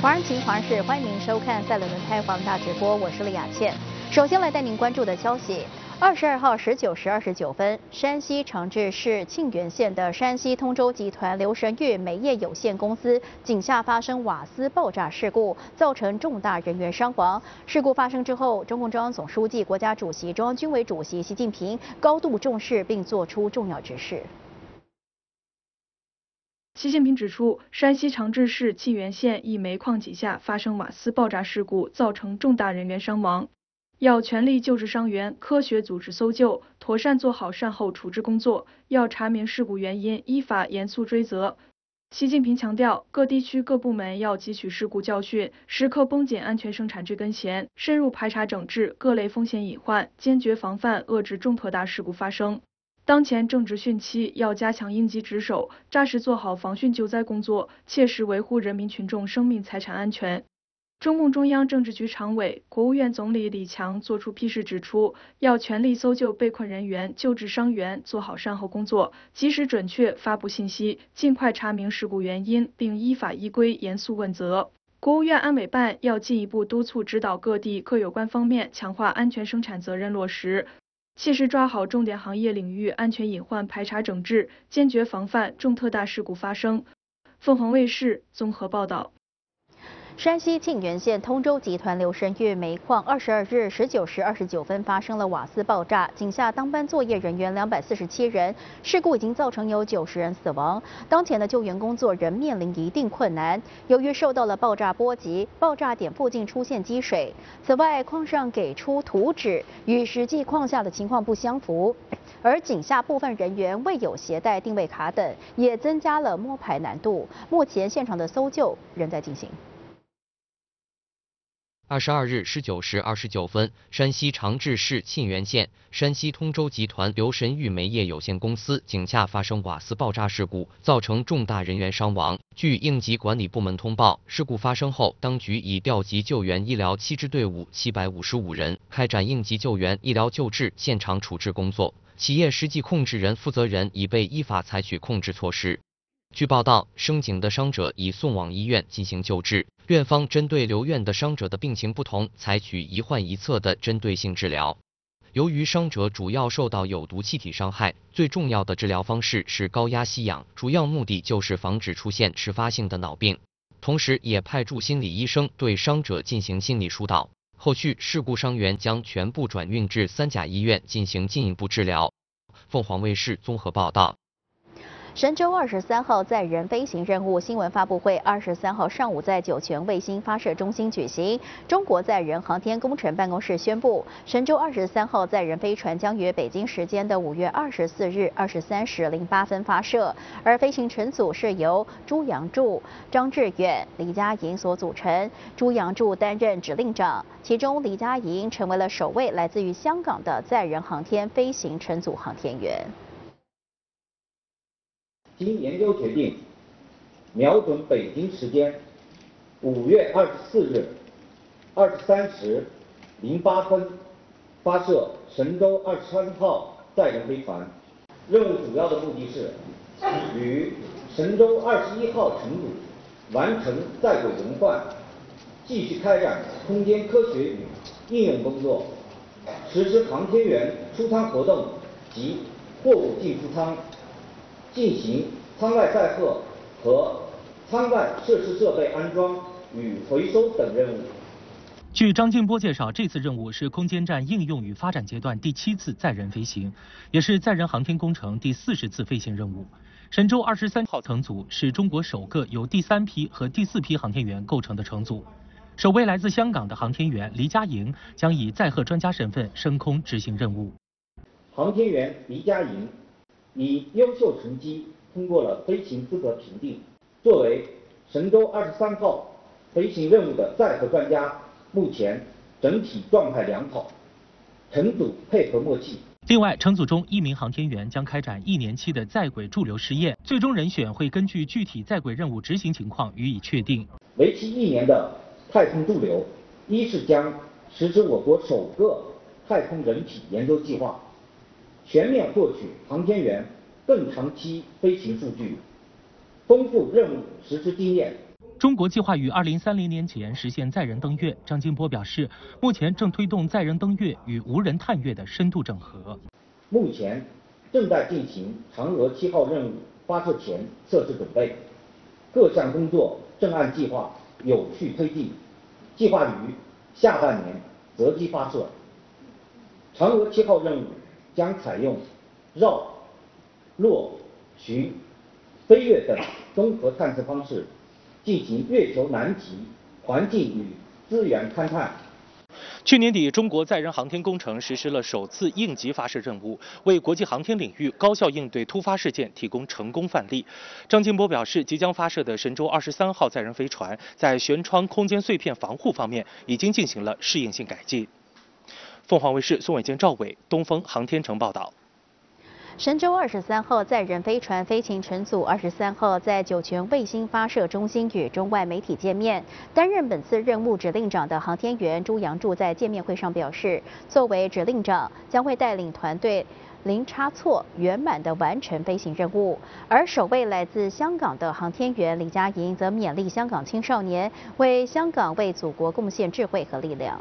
华人情华事，欢迎您收看赛伦轮胎华文大直播，我是李雅倩。首先来带您关注的消息：22号19时29分，山西长治市沁源县的山西通州集团刘神玉煤业有限公司井下发生瓦斯爆炸事故，造成重大人员伤亡。事故发生之后，中共中央总书记、国家主席、中央军委主席习近平高度重视，并作出重要指示。 习近平指出，山西长治市沁源县一煤矿井下发生瓦斯爆炸事故，造成重大人员伤亡，要全力救治伤员，科学组织搜救，妥善做好善后处置工作，要查明事故原因，依法严肃追责。习近平强调，各地区各部门要汲取事故教训，时刻绷紧安全生产追根弦，深入排查整治各类风险隐患，坚决防范遏制重特大事故发生。当前正值汛期，要加强应急值守，扎实做好防汛救灾工作，切实维护人民群众生命财产安全。中共中央政治局常委、国务院总理李强作出批示指出，要全力搜救被困人员，救治伤员，做好善后工作，及时准确发布信息，尽快查明事故原因，并依法依规严肃问责。国务院安委办要进一步督促指导各地各有关方面强化安全生产责任落实，切实抓好重点行业领域安全隐患排查整治，坚决防范重特大事故发生。凤凰卫视综合报道。 山西沁源县通州集团刘神玉煤矿22日19时29分发生了瓦斯爆炸，井下当班作业人员247人，事故已经造成有90人死亡。当前的救援工作仍面临一定困难，由于受到了爆炸波及，爆炸点附近出现积水。此外，矿上给出图纸与实际矿下的情况不相符，而井下部分人员未有携带定位卡等，也增加了摸排难度。目前现场的搜救仍在进行。 22日19时29分，山西长治市沁源县山西通州集团刘神玉煤业有限公司井下发生瓦斯爆炸事故，造成重大人员伤亡。据应急管理部门通报，事故发生后，当局已调集救援医疗7支队伍755人，开展应急救援、医疗救治、现场处置工作。企业实际控制人负责人已被依法采取控制措施。据报道，升井的伤者已送往医院进行救治。院方针对留院的伤者的病情不同，采取一患一策的针对性治疗。由于伤者主要受到有毒气体伤害，最重要的治疗方式是高压吸氧，主要目的就是防止出现迟发性的脑病。同时，也派驻心理医生对伤者进行心理疏导。后续事故伤员将全部转运至3甲医院进行进一步治疗。凤凰卫视综合报道。 神舟23号载人飞行任务新闻发布会23号上午在酒泉卫星发射中心举行。中国载人航天工程办公室宣布，神舟23号载人飞船将于北京时间的5月24日23时08分发射，而飞行乘组是由朱杨柱、张志远、李佳莹所组成。朱杨柱担任指令长，其中李佳莹成为了首位来自于香港的载人航天飞行乘组航天员。 经研究决定，瞄准北京时间5月24日23时08分发射神舟23号载人飞船。任务主要的目的是与神舟21号乘组完成在轨轮换，继续开展空间科学与应用工作，实施航天员出舱活动及货物进出舱，进行舱外载荷和舱外设施设备安装与回收等任务。 据张静波介绍，这次任务是空间站应用与发展阶段第7次载人飞行，也是载人航天工程第40次飞行任务。神舟23号乘组是中国首个由第3批和第4批航天员构成的乘组。首位来自香港的航天员黎佳莹将以载荷专家身份升空执行任务。 航天员黎佳莹以优秀成绩通过了飞行资格评定，作为神舟23号飞行任务的载荷专家，目前整体状态良好，乘组配合默契。 另外，乘组中1名航天员将开展1年期的在轨驻留试验，最终人选会根据具体在轨任务执行情况予以确定。 为期1年的太空驻留，一是将实施我国首个太空人体研究计划，全面获取航天员更长期飞行数据，丰富任务实施经验。 中国计划于2030年前实现载人登月。张金波表示，目前正推动载人登月与无人探月的深度整合。 目前正在进行嫦娥7号任务发射前测试准备，各项工作正按计划有序推进，计划于下半年择机发射。嫦娥7号任务将采用绕、落、巡、飞跃等综合探测方式，进行月球南极环境与资源勘探。 去年底，中国载人航天工程实施了首次应急发射任务，为国际航天领域高效应对突发事件提供成功范例。张金波表示，即将发射的神舟23号载人飞船在舷窗空间碎片防护方面已经进行了适应性改进。凤凰卫视宋伟健、赵伟，东风航天城报道。 神舟23号载人飞船飞行乘组23号在酒泉卫星发射中心与中外媒体见面。担任本次任务指令长的航天员朱杨柱在见面会上表示，作为指令长，将会带领团队零差错、圆满地完成飞行任务。而首位来自香港的航天员李嘉莹则勉励香港青少年为香港、为祖国贡献智慧和力量。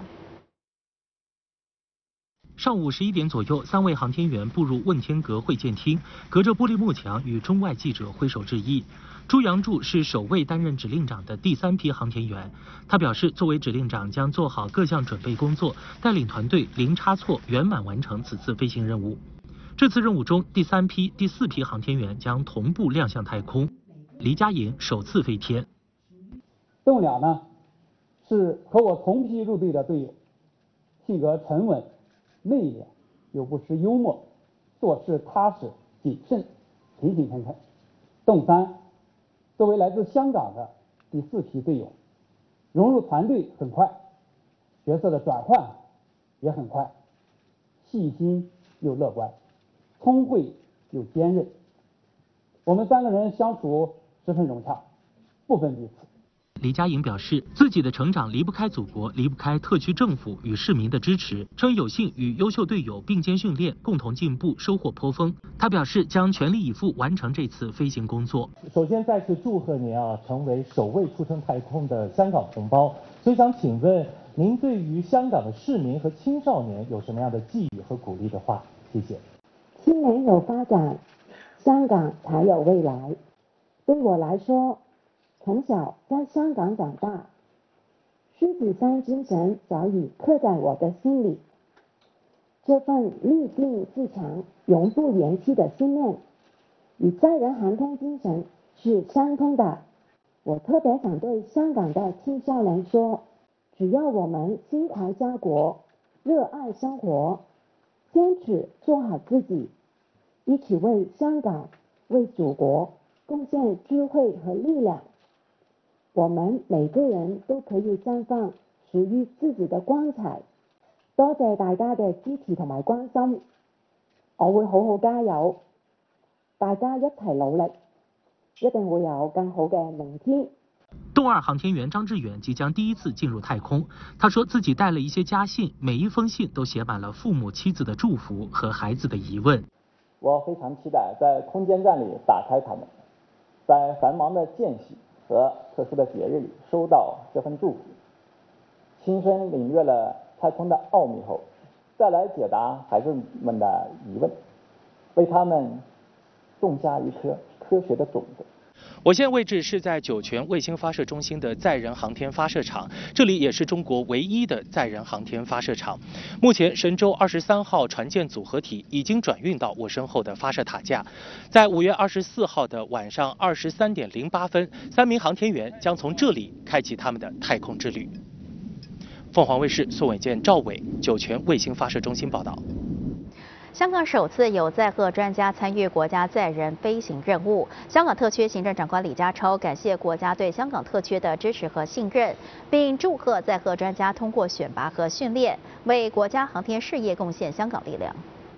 上午11点左右，3位航天员步入问天阁会见厅，隔着玻璃幕墙与中外记者挥手致意。朱杨柱是首位担任指令长的第3批航天员，他表示，作为指令长将做好各项准备工作，带领团队零差错、圆满完成此次飞行任务。这次任务中，第3批、第4批航天员将同步亮相太空。黎嘉莹首次飞天。 邓俩呢，是和我同批入队的队友，性格沉稳、内敛又不失幽默，做事踏实谨慎，勤勤恳恳。邓三作为来自香港的第4批队友，融入团队很快，角色的转换也很快，细心又乐观，聪慧又坚韧。我们3个人相处十分融洽，不分彼此。 黎嘉莹表示，自己的成长离不开祖国，离不开特区政府与市民的支持，称有幸与优秀队友并肩训练，共同进步，收获颇丰。他表示将全力以赴完成这次飞行工作。 首先再次祝贺您成为首位出征太空的香港同胞。所以想请问您对于香港的市民和青少年有什么样的寄语和鼓励的话？谢谢。 青年有发展，香港才有未来。对我来说，从小在香港长大，狮子山精神早已刻在我的心里。这份立定自强、永不言弃的信念，与载人航天精神是相通的。我特别想对香港的青少年说，只要我们心怀家国，热爱生活，坚持做好自己，一起为香港、为祖国贡献智慧和力量，我們每個人都可以綻放屬於自己的光彩。多謝大家嘅支持同埋關心，我會好好加油，大家一齊努力，一定會有更好嘅明天。 动2航天员张志远即将第1次进入太空，他说自己带了一些家信，每一封信都写满了父母、妻子的祝福和孩子的疑问。 我非常期待在空间站里打开它们，在繁忙的间隙和特殊的节日里收到这份祝福，亲身领略了太空的奥秘后，再来解答孩子们的疑问，为他们种下一颗科学的种子。 我现在位置是在酒泉卫星发射中心的载人航天发射场，这里也是中国唯一的载人航天发射场。目前，神舟23号船舰组合体已经转运到我身后的发射塔架。在5月24号的晚上23点08分，3名航天员将从这里开启他们的太空之旅。凤凰卫视宋伟健、赵伟，酒泉卫星发射中心报道。 香港首次有载荷专家参与国家载人飞行任务。香港特区行政长官李家超感谢国家对香港特区的支持和信任，并祝贺载荷专家通过选拔和训练，为国家航天事业贡献香港力量。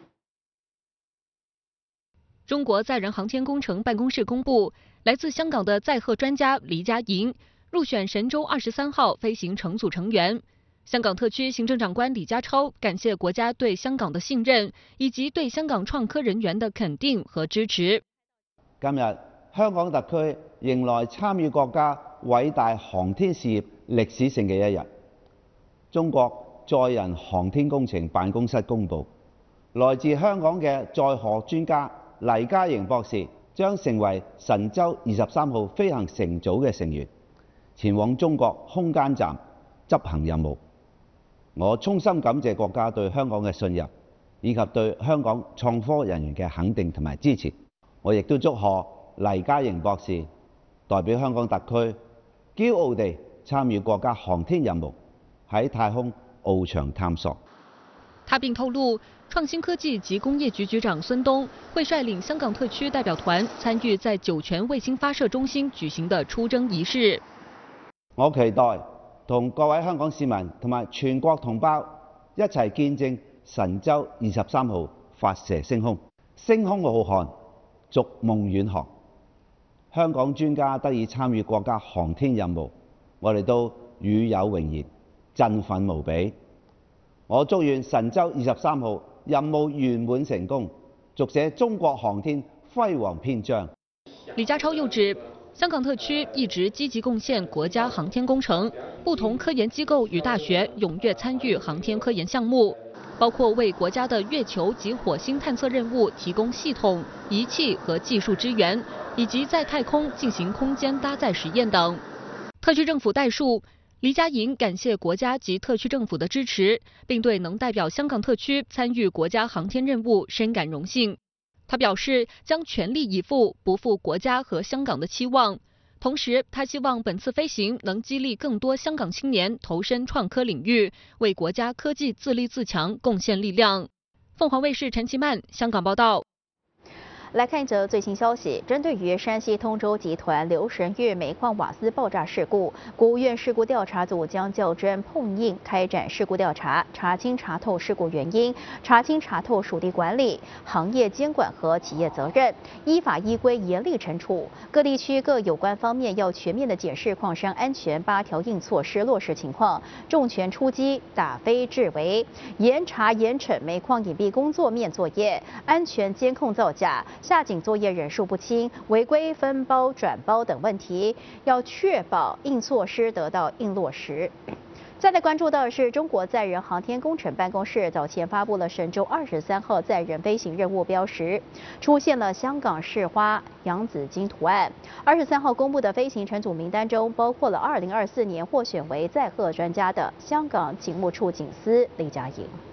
中国载人航天工程办公室公布，来自香港的载荷专家黎嘉莹入选神舟23号飞行乘组成員。香港特區行政長官李家超感謝國家對香港的信任，以及對香港創科人員的肯定和支持。 今日香港特區迎來參與國家偉大航天事業歷史性嘅一日。中國載人航天工程辦公室公佈，來自香港嘅載荷專家黎嘉瑩博士將成為神舟23號飛行乘組嘅成員，前往中國空間站執行任務。我衷心感謝國家對香港嘅信任，以及對香港創科人員嘅肯定同埋支持。我亦都祝賀黎嘉瑩博士代表香港特區驕傲地參與國家航天任務，喺太空翱翔探索。 他并透露，創新科技及工業局局長孫東會率領香港特區代表團參與在酒泉衛星發射中心舉行的出征儀式。 我期待同各位香港市民同埋全國同胞一齊見證神舟23號發射升空，星空浩瀚，逐夢遠航。香港專家得以參與國家航天任務，我哋都與有榮焉，振奮無比。我祝願神舟23號任務圓滿成功，續寫中國航天輝煌篇章。 李家超又指，香港特區一直積極貢獻國家航天工程，不同科研機構與大學踴躍參與航天科研項目，包括為國家的月球及火星探測任務提供系統、儀器和技術支援，以及在太空進行空間搭載實驗等。特區政府代述，黎嘉瑩感謝國家及特區政府的支持，並對能代表香港特區參與國家航天任務深感榮幸。他表示將全力以赴，不負國家和香港的期望。同時，他希望本次飛行能激勵更多香港青年投身創科領域，為國家科技自立自強貢獻力量。鳳凰衛視陳其曼香港報道。 来看一则最新消息，针对于山西通州集团刘神月煤矿瓦斯爆炸事故，国务院事故调查组将较真碰硬开展事故调查，查清查透事故原因，查清查透属地管理、行业监管和企业责任，依法依规严厉惩处。各地区各有关方面要全面的检视矿山安全8条硬措施落实情况，重拳出击，打非治为，严查严惩煤矿隐蔽工作面作业、安全监控造假、下井作业人数不清、违规分包转包等问题，要确保硬措施得到硬落实。再来关注到的是，中国载人航天工程办公室早前发布了神舟23号载人飞行任务标识，出现了香港市花洋紫荆图案。23号公布的飞行乘组名单中，包括了2024年获选为载荷专家的香港警务处警司李嘉瑩。